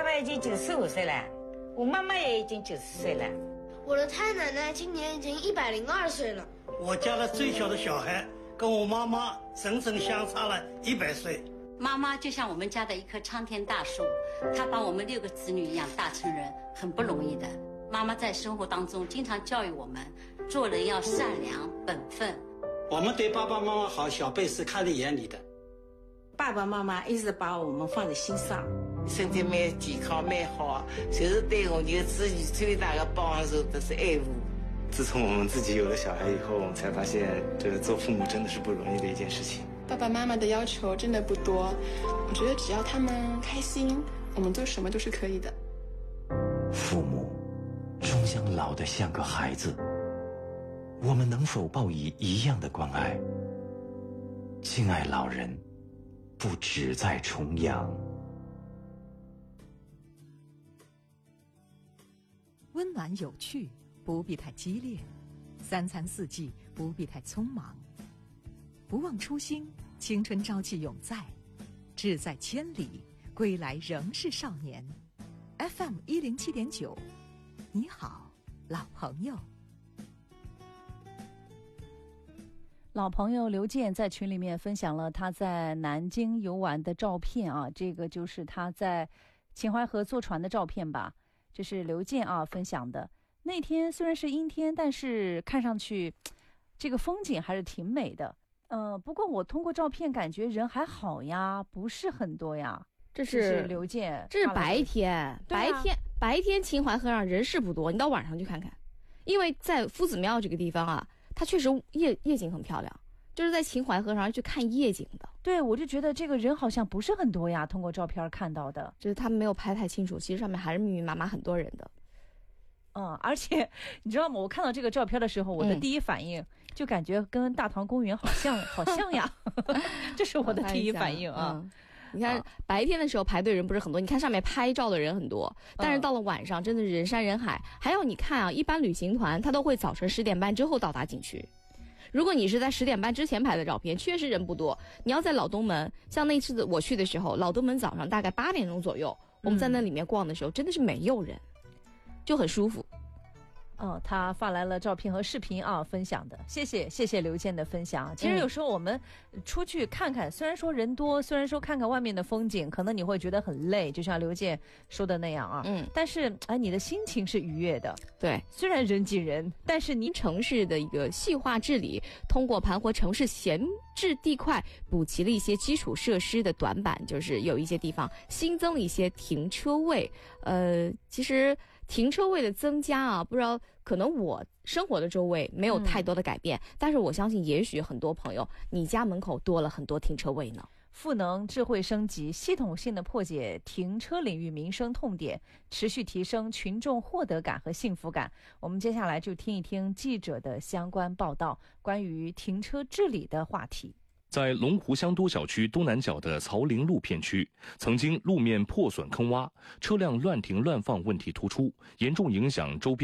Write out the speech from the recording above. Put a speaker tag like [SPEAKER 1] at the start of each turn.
[SPEAKER 1] 爸已经95岁了，我妈妈也已经90岁了。
[SPEAKER 2] 我的太奶奶今年已经102岁了。
[SPEAKER 3] 我家的最小的小孩跟我妈妈整整相差了100岁。
[SPEAKER 4] 妈妈就像我们家的一棵苍天大树，她把我们6个子女一样大成人，很不容易的。妈妈在生活当中经常教育我们，做人要善良本分。
[SPEAKER 3] 我们对爸爸妈妈好，小辈是看在眼里的。
[SPEAKER 1] 爸爸妈妈一直把我们放在心上，
[SPEAKER 5] 身体蛮健康蛮好，就是对我们子女最大的帮助都是爱护。
[SPEAKER 6] 自从我们自己有了小孩以后，我们才发现这个做父母真的是不容易的一件事情。
[SPEAKER 7] 爸爸妈妈的要求真的不多，我觉得只要他们开心，我们做什么都是可以的。
[SPEAKER 8] 父母终将老得像个孩子，我们能否报以一样的关爱？敬爱老人，不只在重阳。
[SPEAKER 9] 温暖有趣，不必太激烈；三餐四季，不必太匆忙。不忘初心，青春朝气永在，志在千里，归来仍是少年。FM 107.9，你好，老朋友。
[SPEAKER 10] 老朋友刘健在群里面分享了他在南京游玩的照片啊，这个就是他在秦淮河坐船的照片吧，这是刘健啊分享的。那天虽然是阴天，但是看上去这个风景还是挺美的。不过我通过照片感觉人还好呀，不是很多呀。
[SPEAKER 11] 这是
[SPEAKER 10] 刘健，
[SPEAKER 11] 这是白天，白天秦淮河上人是不多，你到晚上去看看，因为在夫子庙这个地方啊，它确实夜景很漂亮，就是在秦淮河上去看夜景的。
[SPEAKER 10] 对，我就觉得这个人好像不是很多呀，通过照片看到的，
[SPEAKER 11] 就是他们没有拍太清楚，其实上面还是密密麻麻很多人的。
[SPEAKER 10] 而且你知道吗？我看到这个照片的时候，我的第一反应就感觉跟大唐公园好像呀，这是我的第一反应啊。
[SPEAKER 11] 你看白天的时候排队人不是很多，你看上面拍照的人很多，但是到了晚上真的是人山人海。还有你看啊，一般旅行团他都会早晨10点半之后到达景区。如果你是在10点半之前拍的照片，确实人不多。你要在老东门，像那次我去的时候，老东门早上大概8点钟左右，我们在那里面逛的时候，真的是没有人，就很舒服。
[SPEAKER 10] 他发来了照片和视频啊，分享的，谢谢刘健的分享。其实有时候我们出去看看，虽然说人多，虽然说看看外面的风景，可能你会觉得很累，就像刘健说的那样啊。但是你的心情是愉悦的。
[SPEAKER 11] 对，
[SPEAKER 10] 虽然人挤人，但是你
[SPEAKER 11] 城市的一个细化治理，通过盘活城市闲置地块，补齐了一些基础设施的短板，就是有一些地方新增了一些停车位。其实停车位的增加啊，不知道可能我生活的周围没有太多的改变，但是我相信也许很多朋友你家门口多了很多停车位呢。
[SPEAKER 10] 赋能智慧升级，系统性的破解停车领域民生痛点，持续提升群众获得感和幸福感。我们接下来就听一听记者的相关报道，关于停车治理的话题。
[SPEAKER 12] 在龙湖香都小区东南角的曹陵路片区，曾经路面破损坑洼，车辆乱停乱放问题突出，严重影响周边